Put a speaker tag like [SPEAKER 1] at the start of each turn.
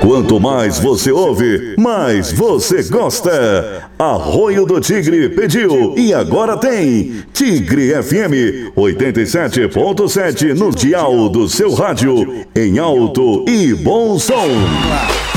[SPEAKER 1] Quanto mais você ouve, mais você gosta. Arroio do Tigre pediu e agora tem Tigre FM 87.7 no dial do seu rádio, em alto e bom som.